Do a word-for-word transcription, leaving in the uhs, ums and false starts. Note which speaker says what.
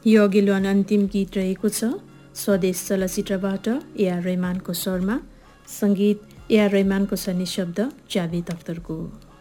Speaker 1: यो अघिल्लो अन्तिम गीत रहेको छ स्वदेश चलचित्रबाट एआर रहमानको स्वरमा, सङ्गीत एआर रहमानको छ नि शब्द जावेद अख्तरको।